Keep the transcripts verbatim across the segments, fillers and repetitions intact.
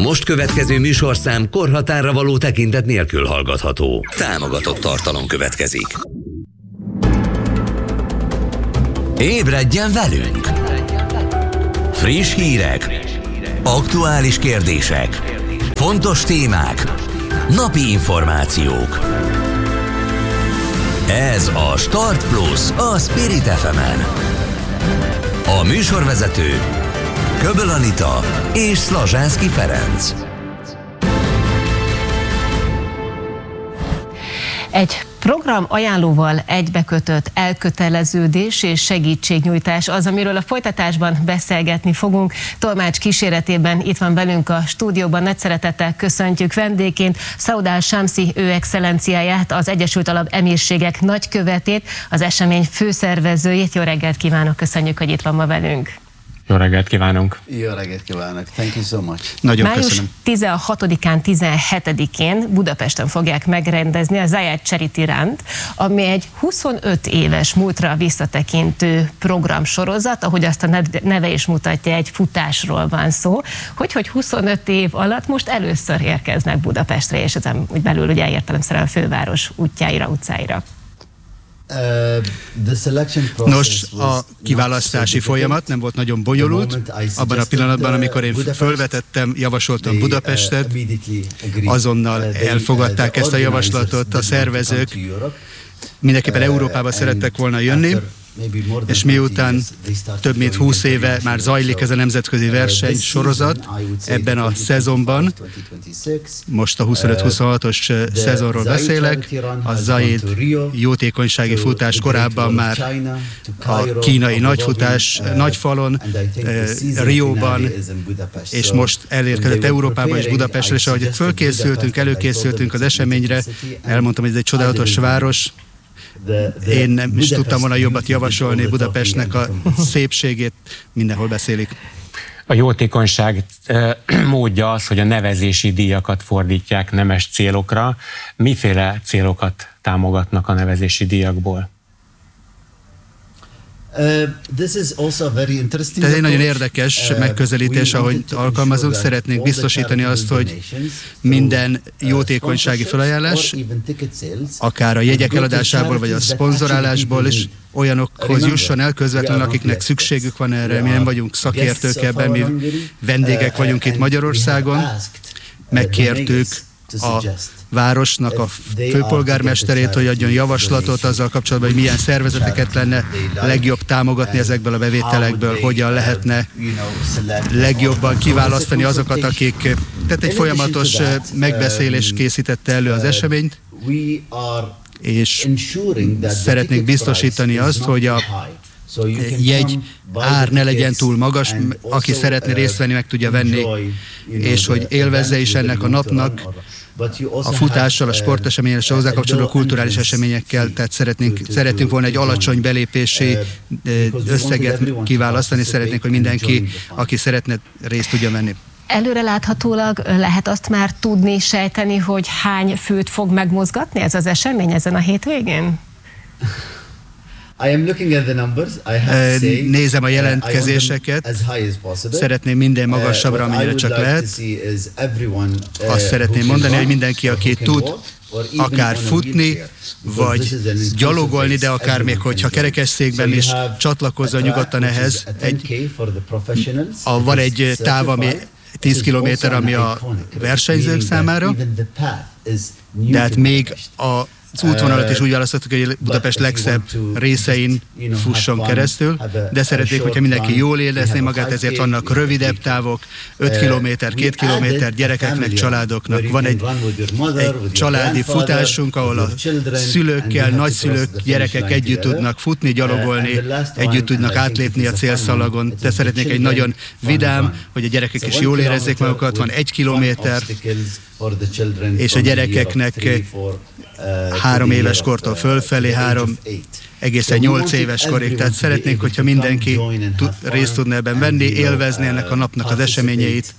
most következő műsorszám korhatárra való tekintet nélkül hallgatható. Támogatott tartalom következik. Ébredjen velünk! Friss hírek, aktuális kérdések, fontos témák, napi információk. Ez a Start Plus a Spirit ef emen. A műsorvezető Köböl Anita és Szlazsánszky Ferenc. Egy program ajánlóval egybekötött elköteleződés és segítségnyújtás az, amiről a folytatásban beszélgetni fogunk. Tolmács kíséretében itt van velünk a stúdióban, nagy szeretettel köszöntjük vendégként Saud al-Shamsi ő excellenciáját, az Egyesült Arab Emírségek nagykövetét, az esemény főszervezőjét. Jó reggelt kívánok, köszönjük, hogy itt van ma velünk. Jó reggelt kívánunk! Jó reggelt kívánok! Thank you so much! Nagyon Május köszönöm! tizenhatodikán, tizenhetedikén Budapesten fogják megrendezni a Zayed Charity Run-t, ami egy huszonöt éves múltra visszatekintő programsorozat, ahogy azt a neve is mutatja, egy futásról van szó. Hogy, hogy huszonöt év alatt most először érkeznek Budapestre, és ezen úgy belül ugye értelemszerűen a főváros útjáira, utcáira. Nos, a kiválasztási folyamat nem volt nagyon bonyolult. Abban a pillanatban, amikor én fölvetettem, javasoltam Budapestet, azonnal elfogadták ezt a javaslatot a szervezők. Mindenképpen Európába szerettek volna jönni, és miután több mint húsz éve már zajlik ez a nemzetközi verseny sorozat ebben a szezonban, most a huszonöt-huszonhatos szezonról beszélek, a Zayed jótékonysági futás korábban már a kínai nagyfutás nagyfalon, Rióban, és most elérkezett Európába és Budapestre, és ahogy fölkészültünk, előkészültünk az eseményre, elmondtam, hogy ez egy csodálatos város. Én nem is tudtam volna jobbat javasolni Budapestnek a szépségét, mindenhol beszélik. A jótékonyság módja az, hogy a nevezési díjakat fordítják nemes célokra. Miféle célokat támogatnak a nevezési díjakból? Tehát egy nagyon érdekes megközelítés, ahogy alkalmazunk. Szeretnénk biztosítani azt, hogy minden jótékonysági felajánlás, akár a jegyek eladásából, vagy a szponzorálásból is olyanokhoz jusson el közvetlenül, akiknek szükségük van erre. Mi nem vagyunk szakértők ebben, mi vendégek vagyunk itt Magyarországon. Megkértük a városnak a főpolgármesterét, hogy adjon javaslatot azzal kapcsolatban, hogy milyen szervezeteket lenne legjobb támogatni ezekből a bevételekből, hogyan lehetne legjobban kiválasztani azokat, akik... Tehát egy folyamatos megbeszélés készítette elő az eseményt, és szeretnék biztosítani azt, hogy a jegy ár ne legyen túl magas, aki szeretne részt venni, meg tudja venni, és hogy élvezze is ennek a napnak, a futással, a sporteseményel és a hozzá kapcsolódó kulturális eseményekkel, tehát szeretnénk, szeretnénk volna egy alacsony belépési összeget kiválasztani, szeretnénk, hogy mindenki, aki szeretne, részt tudja venni. Előreláthatólag lehet azt már tudni, sejteni, hogy hány főt fog megmozgatni ez az esemény ezen a hétvégén? Nézem a jelentkezéseket, szeretném minden magasabbra, amennyire csak lehet. Azt szeretném mondani, hogy mindenki, aki tud akár futni, vagy gyalogolni, de akár még, hogyha kerekesszékben is csatlakozza nyugodtan ehhez. Egy, a, van egy táv, ami tíz kilométer, ami a versenyzők számára, de hát még a az útvonalat is úgy választottuk, hogy Budapest legszebb részein fusson keresztül, de szeretnék, hogyha mindenki jól érezné magát, ezért vannak rövidebb távok, öt kilométer, két kilométer gyerekeknek, családoknak. Van egy, egy családi futásunk, ahol a szülőkkel, nagyszülők, gyerekek együtt tudnak futni, gyalogolni, együtt tudnak átlépni a célszalagon. De szeretnék egy nagyon vidám, hogy a gyerekek is jól érezzék magukat, van egy kilométer, és a gyerekeknek három éves kortól fölfelé, három egészen nyolc éves korig. Tehát szeretnénk, hogyha mindenki tud, részt tudna ebben venni, élvezni ennek a napnak az eseményeit,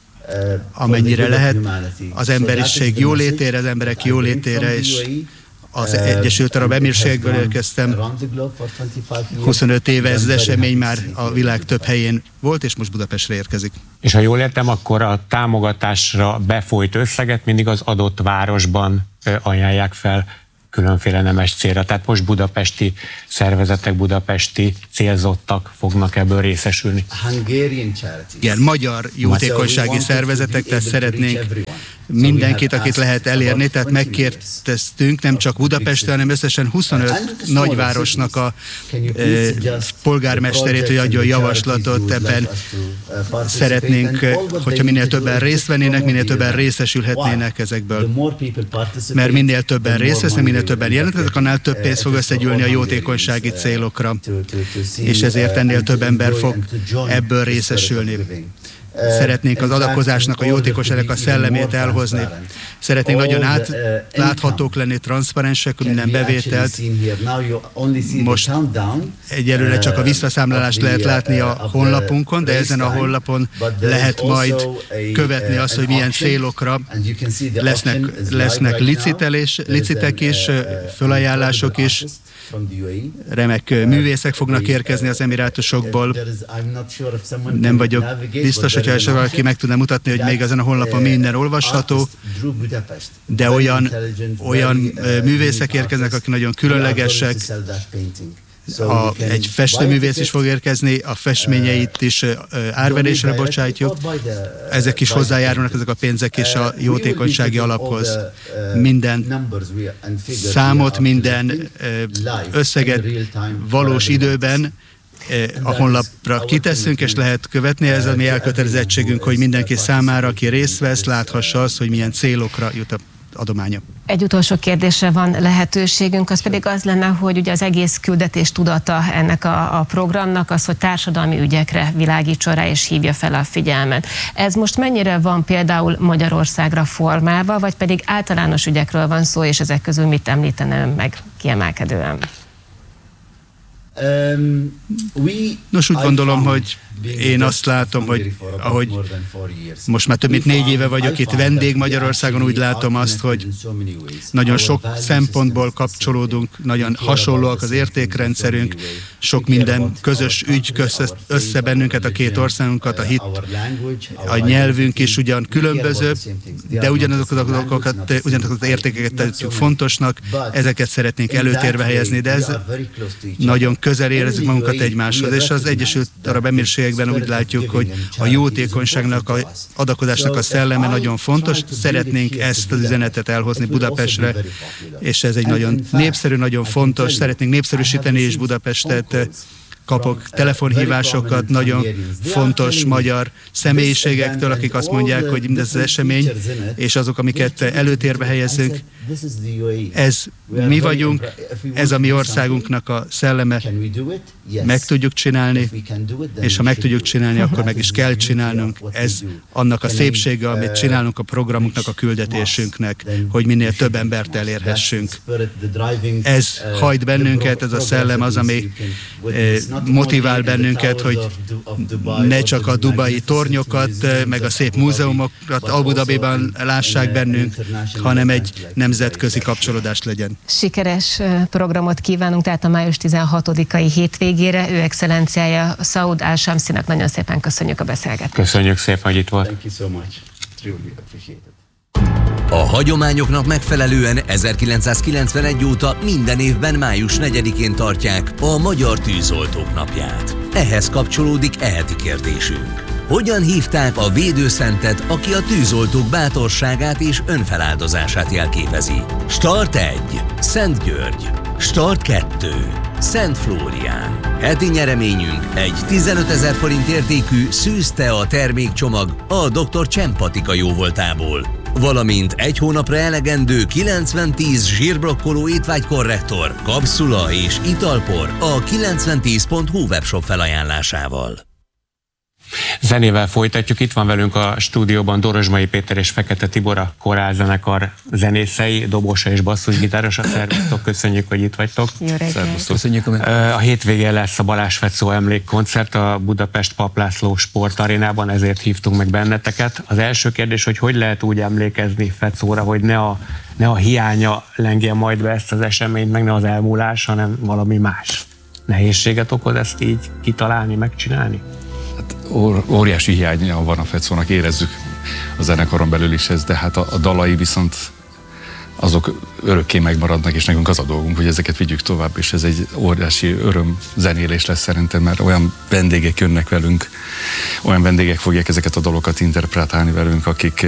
amennyire lehet, az emberiség jólétére, az emberek jólétére, és az Egyesült Arab Emírségekből érkeztem. huszonöt éve ez az esemény már a világ több helyén volt, és most Budapestre érkezik. És ha jól értem, akkor a támogatásra befolyt összeget mindig az adott városban ajánlják fel különféle nemes célra. Tehát most budapesti szervezetek, budapesti célzottak fognak ebből részesülni. Igen, magyar jótékonysági szervezetek, tehát szeretnénk mindenkit, akit lehet elérni, tehát megkérdeztünk nem csak Budapesten, hanem összesen huszonöt nagyvárosnak a e, polgármesterét, hogy adjon javaslatot, ebben szeretnénk, hogyha minél többen részt vennének, minél többen részesülhetnének ezekből. Mert minél többen részt vesznek, minél többen jelentkeznek, annál több pénz fog összegyűlni a jótékonysági célokra, és ezért ennél több ember fog ebből részesülni. Szeretnénk az adakozásnak, a jótékonyságnak a szellemét elhozni. Szeretnénk nagyon átláthatók lenni, transzparensek, minden bevételt. Most egyelőre csak a visszaszámlálást lehet látni a honlapunkon, de ezen a honlapon lehet majd követni azt, hogy milyen célokra lesznek, lesznek licitelés, licitek is, fölajánlások is. Remek művészek fognak érkezni az emirátusokból. Nem vagyok biztos, hogyha esetleg valaki meg tudna mutatni, hogy még ezen a honlapon minden olvasható, de olyan, olyan művészek érkeznek, akik nagyon különlegesek. A, egy festőművész is fog érkezni, a festményeit is árverésre bocsátjuk. Ezek is hozzájárulnak, ezek a pénzek is a jótékonysági alaphoz. Minden számot, minden összeget valós időben a honlapra kiteszünk, és lehet követni. Ez a mi elkötelezettségünk, hogy mindenki számára, aki részt vesz, láthassa azt, hogy milyen célokra jut a adománya. Egy utolsó kérdésre van lehetőségünk, az pedig az lenne, hogy ugye az egész küldetés tudata ennek a, a programnak az, hogy társadalmi ügyekre világítson rá és hívja fel a figyelmet. Ez most mennyire van például Magyarországra formálva, vagy pedig általános ügyekről van szó, és ezek közül mit említenem meg kiemelkedően? Nos, úgy gondolom, hogy én azt látom, hogy ahogy most már több mint négy éve vagyok itt vendég Magyarországon, úgy látom azt, hogy nagyon sok szempontból kapcsolódunk, nagyon hasonlóak az értékrendszerünk, sok minden közös ügy köz össze bennünket, a két országunkat, a hit, a nyelvünk is ugyan különböző, de ugyanazokat a dolgokat, ugyanazokat az értékeket tettük fontosnak, ezeket szeretnénk előtérbe helyezni, de ez nagyon közel érezzük magunkat egymáshoz, és az Egyesült Arab Emírségekben úgy látjuk, hogy a jótékonyságnak, a adakozásnak a szelleme nagyon fontos. Szeretnénk ezt az üzenetet elhozni Budapestre, és ez egy nagyon népszerű, nagyon fontos. Szeretnénk népszerűsíteni is Budapestet. Kapok telefonhívásokat nagyon fontos magyar személyiségektől, akik azt mondják, hogy mindez az esemény, és azok, amiket előtérbe helyezünk, ez mi vagyunk, ez a mi országunknak a szelleme, meg tudjuk csinálni, és ha meg tudjuk csinálni, akkor meg is kell csinálnunk. Ez annak a szépsége, amit csinálunk a programunknak, a küldetésünknek, hogy minél több embert elérhessünk. Ez hajt bennünket, ez a szellem az, ami motivál bennünket, hogy ne csak a dubai tornyokat, meg a szép múzeumokat Abu Dhabiban lássák bennünk, hanem egy nemzetközi kapcsolódás legyen. Sikeres programot kívánunk, tehát a május tizenhatodikai hétvégére. Ő excellenciája Saud Al-Shamsinak nagyon szépen köszönjük a beszélgetést. Köszönjük szépen, hogy itt volt. A hagyományoknak megfelelően ezerkilencszázkilencvenegy óta minden évben május negyedikén tartják a Magyar Tűzoltók napját. Ehhez kapcsolódik eheti kérdésünk. Hogyan hívták a védőszentet, aki a tűzoltók bátorságát és önfeláldozását jelképezi? Start egy. Szent György. Start kettő. Szent Flórián. Heti nyereményünk egy tizenötezer forint értékű szűztea termékcsomag a doktor Csempatika jóvoltából, valamint egy hónapra elegendő kilencven tíz zsírblokkoló étvágykorrektor, kapszula és italpor a kilencven tíz pont hu webshop felajánlásával. Zenével folytatjuk. Itt van velünk a stúdióban Dorozsmai Péter és Fekete Tibor, a korálzenekar zenészei, dobosa és basszusgitárosa. Szervusztok, köszönjük, hogy itt vagytok. Jó reggelt. Köszönjük. A hétvégén lesz a Balázs Fecó emlékkoncert a Budapest Pap László Sportarénában, ezért hívtunk meg benneteket. Az első kérdés, hogy hogy lehet úgy emlékezni Fecóra, hogy ne a, ne a hiánya lengje majd be ezt az eseményt, meg ne az elmúlás, hanem valami más. Nehézséget okoz ezt így kitalálni, megcsinálni? Hát óriási hiánya van a Fecónak, érezzük a zenekaron belül is ez, de hát a, a dalai viszont azok örökké megmaradnak, és nekünk az a dolgunk, hogy ezeket vigyük tovább, és ez egy óriási öröm zenélés lesz szerintem, mert olyan vendégek jönnek velünk, olyan vendégek fogják ezeket a dalokat interpretálni velünk, akik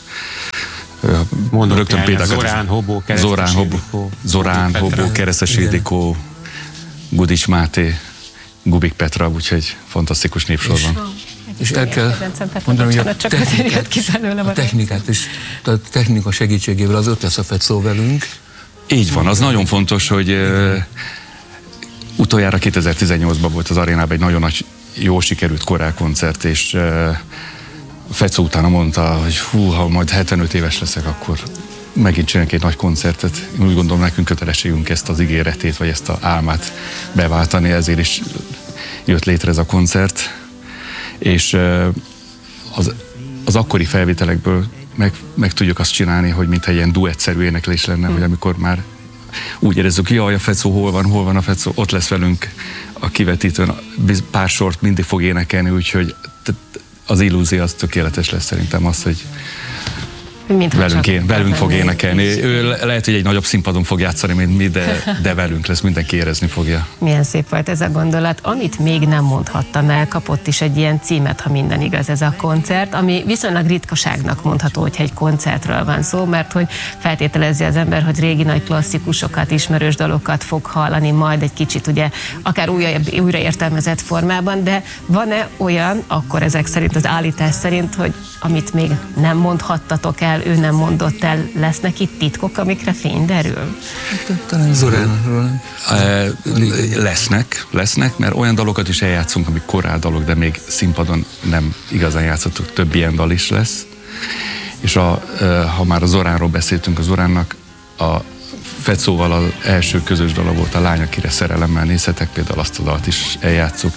Mondok rögtön például Zorán, Hobó, Keresztes Ildikó, Zorán, Hobó, Keresztes Ildikó, Gudics Máté, Gubik Petra, úgyhogy fantasztikus népsor van. És el kell mondani, hogy a technikát, a technikát és a technika segítségével az ott lesz a Fecó velünk. Így van, az nagyon fontos, hogy uh, utoljára kétezer-tizennyolcban volt az arénában egy nagyon nagy, jó sikerült korálkoncert, és uh, Fecó utána mondta, hogy hú, ha majd hetvenöt éves leszek, akkor megint csinálunk egy nagy koncertet. Én úgy gondolom, nekünk kötelességünk ezt az ígéretét, vagy ezt az álmát beváltani, ezért is jött létre ez a koncert. És az, az akkori felvételekből meg, meg tudjuk azt csinálni, hogy mintha ilyen duettszerű éneklés lenne, mm. hogy amikor már úgy érezzük, hogy jaj, a Fecó hol van, hol van a Fecó, ott lesz velünk a kivetítőn, pár sort mindig fog énekelni, úgyhogy az illúzió az tökéletes lesz szerintem az, hogy Mint velünk, én, velünk fog énekelni. Ő lehet, hogy egy nagyobb színpadon fog játszani, mint mi, de, de velünk lesz, mindenki érezni fogja. Milyen szép volt ez a gondolat. Amit még nem mondhattam el, kapott is egy ilyen címet, ha minden igaz, ez a koncert, ami viszonylag ritkaságnak mondható, hogyha egy koncertről van szó, mert hogy feltételezi az ember, hogy régi nagy klasszikusokat, ismerős dalokat fog hallani, majd egy kicsit ugye akár újra, újra értelmezett formában, de van-e olyan, akkor ezek szerint, az állítás szerint, hogy amit még nem mondhattatok el, ő nem mondott el, lesznek itt titkok, amikre fény derül? Talán Zoránról. Lesznek, lesznek, mert olyan dalokat is eljátszunk, amik korál dalok, de még színpadon nem igazán játszottuk, több ilyen dal is lesz. És a, ha már a Zoránról beszéltünk, a Zoránnak a Fecóval az első közös dala volt a Lány, akire szerelemmel nézhetek, például azt a dalt is eljátszuk.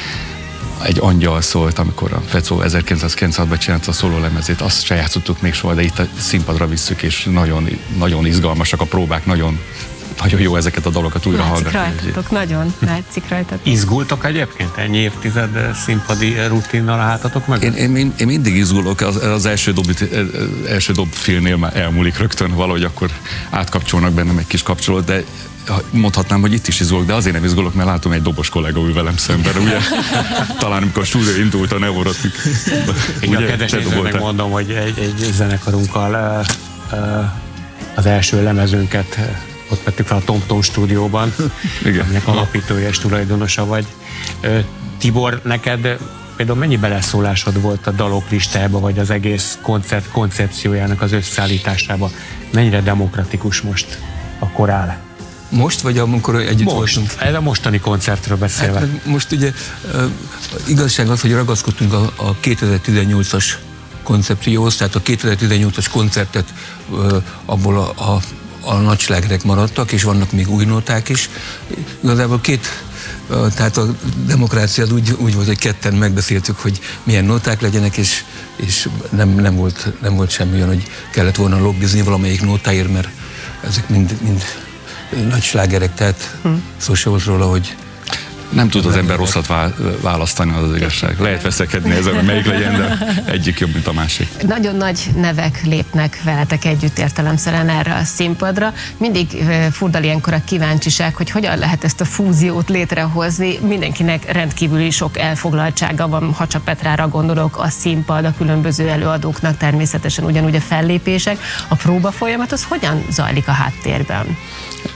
Egy angyal szólt, amikor a Fecó ezerkilencszázkilencvenhatban csinálta a szólólemezét, azt se játszottuk még soha, de itt a színpadra visszük, és nagyon, nagyon izgalmasak a próbák, nagyon, nagyon jó ezeket a dalokat újra látszik hallgatni. Látszik rajtatok, nagyon látszik rajtatok. Izgultok egyébként? Ennyi évtized színpadi rutinnal álltatok meg? Én, én, én mindig izgulok, az, az első, dob, első dob filmnél már elmúlik rögtön, valahogy akkor átkapcsolnak bennem egy kis kapcsolót, de mondhatnám, hogy itt is izgulok, de azért nem izgulok, mert látom, egy dobos kollega ül velem szemben, ugye? Talán amikor a stúdió indult a Neurotik. Igen, a kedves nézőnek mondom, hogy egy, egy zenekarunkkal uh, uh, az első lemezünket uh, ott vettük fel a TomTom stúdióban, aminek alapítója és tulajdonosa vagy. Uh, Tibor, neked például mennyi beleszólásod volt a dalok listájába, vagy az egész koncert koncepciójának az összeállításába? Mennyire demokratikus most a korál? Most, vagy amikor együtt most, voltunk? Ez a mostani koncertről beszélve. Hát, most ugye uh, igazság az, hogy ragaszkodtunk a, a kétezer-tizennyolcas koncepcióhoz, tehát a kétezer-tizennyolcas koncertet uh, abból a, a, a nagy slágerek maradtak, és vannak még új nóták is. Igazából két, uh, tehát a demokrácia az úgy, úgy volt, hogy ketten megbeszéltük, hogy milyen nóták legyenek, és, és nem, nem, volt, nem volt semmi olyan, hogy kellett volna lobbizni valamelyik nótáért, mert ezek mind, mind nagy slágerek, tehát hm. szó se volt róla, hogy nem tud az ember rosszat választani, az az igazság. Lehet veszekedni ezen, hogy melyik legyen, de egyik jobb, mint a másik. Nagyon nagy nevek lépnek veletek együtt értelemszerűen erre a színpadra. Mindig furdal ilyenkor a kíváncsiság, hogy hogyan lehet ezt a fúziót létrehozni. Mindenkinek rendkívüli sok elfoglaltsága van, ha csak Petrára gondolok, a színpad, a különböző előadóknak természetesen ugyanúgy a fellépések. A próba folyamat az hogyan zajlik a háttérben?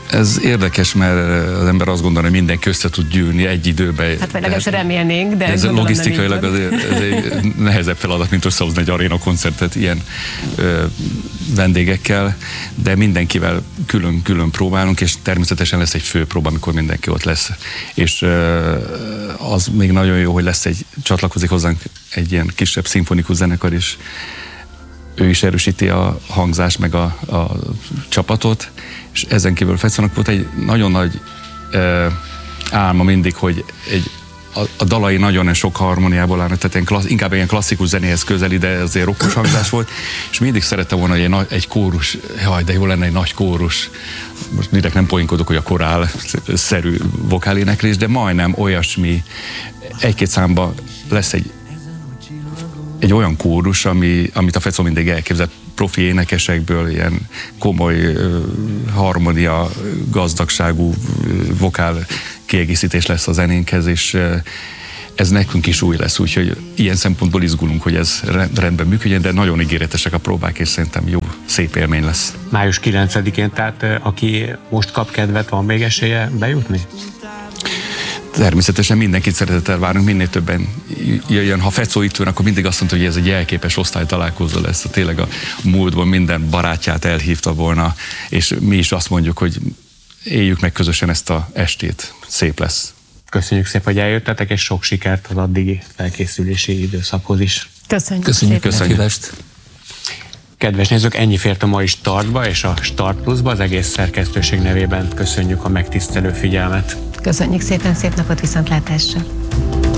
Ez érdekes, mert az ember azt gondolja, hogy mindenki össze tud gyűlni egy időben. Hát vagy legalábbis remélnénk, de ez logisztikailag az egy nehezebb feladat, mint összehozni egy aréna koncertet ilyen ö, vendégekkel, de mindenkivel külön-külön próbálunk, és természetesen lesz egy fő próba, amikor mindenki ott lesz. És ö, az még nagyon jó, hogy lesz egy, csatlakozik hozzánk egy ilyen kisebb szimfonikus zenekar is. Ő is erősíti a hangzást, meg a, a csapatot, és ezen kívül Fecónak volt egy nagyon nagy e, álma mindig, hogy egy, a, a dalai nagyon sok harmóniából állnak, tehát klassz, inkább ilyen klasszikus zenéhez közeli, de azért rokkos hangzás volt, és mindig szerette volna, hogy egy, egy kórus, jaj, de jó lenne egy nagy kórus, most direkt nem poénkodok, hogy a korál-szerű vokáléneklés, de majdnem olyasmi, egy-két számban lesz egy egy olyan kórus, ami, amit a Fecó mindig elképzelt, profi énekesekből, ilyen komoly uh, harmónia, gazdagságú uh, vokál kiegészítés lesz a zenénkhez, és uh, ez nekünk is új lesz, úgyhogy ilyen szempontból izgulunk, hogy ez rendben működjön, de nagyon ígéretesek a próbák, és szerintem jó, szép élmény lesz. május kilencedikén, tehát aki most kap kedvet, van még esélye bejutni? Természetesen mindenkit szeretettel várunk, minél többen jöjjön. Ha Fecó itt van, akkor mindig azt mondta, hogy ez egy jelképes osztálytalálkozó lesz. Tényleg a múltban minden barátját elhívta volna, és mi is azt mondjuk, hogy éljük meg közösen ezt a estét. Szép lesz. Köszönjük szépen, hogy eljöttetek, és sok sikert az addigi felkészülési időszakhoz is. Köszönjük, Köszönjük szépen. Köszönjük. Kedves nézők, ennyi fért a mai Startba és a Start Plusba. Az egész szerkesztőség nevében köszönjük a megtisztelő figyelmet. Köszönjük szépen, szép napot, viszontlátásra!